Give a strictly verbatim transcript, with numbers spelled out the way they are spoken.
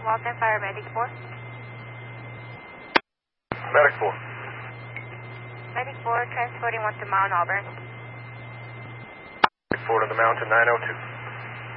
Walton Fire Medic four. Medic four. Medic four, transporting one to Mount Auburn. Medic four to the mountain, nine oh two.